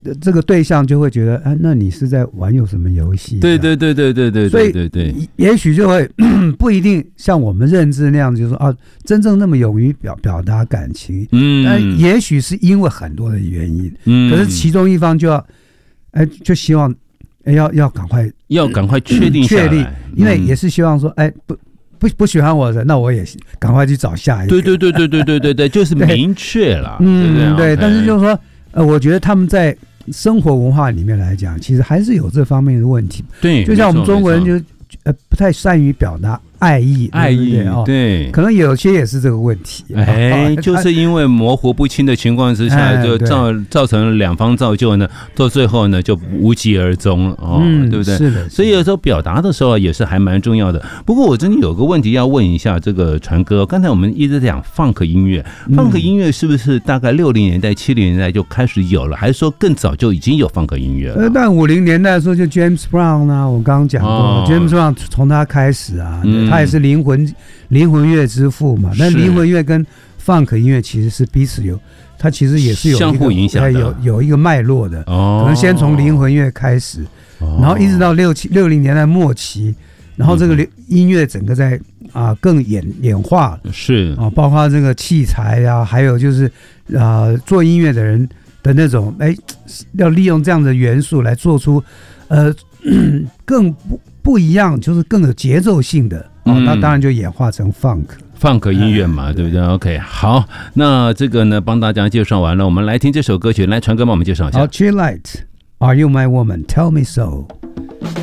这个对象就会觉得，那你是在玩有什么游戏？ 对，所以也许就会不一定像我们认知那样，就是说真正那么勇于表达感情。但也许是因为很多的原因。可是其中一方就要，就希望，要赶快确定下来， 因为也是希望说，不喜欢我的，那我也赶快去找下一个。 对，就是明确了。对， 但是就是说，我觉得他们在生活文化里面来讲，其实还是有这方面的问题。 对， 就像我们中国人就不太善于表达爱意， 对， 可能有些也是这个问题。 就是因为模糊不清的情况之下，就造成两方造就呢，到最后呢就无疾而终对不对？ 是的。 所以有时候表达的时候也是还蛮重要的。不过我真的有个问题要问一下这个传哥，刚才我们一直讲 funk 音乐，funk 音乐是不是大概60年代、70年代就开始有了，还是说更早就已经有 funk 音乐了？ 但50年代的时候就 James Brown 啊，我刚刚讲过，James Brown 从他开始啊，他也是灵魂乐之父嘛。但灵魂乐跟 funk 音乐其实是彼此它其实也是有相互影响的， 有一个脉络的。可能先从灵魂乐开始，然后一直到60年代末期，然后这个音乐整个在更演化， 是包括这个器材啊，还有就是做音乐的人的那种要利用这样的元素来做出更不一样，就是更有节奏性的那当然就演化成 funk 音乐嘛，对不对 ？OK， 好，那这个呢帮大家介绍完了，我们来听这首歌曲，来传哥帮我们介绍一下。 好 ，Chill Light，Are You My Woman？Tell Me So。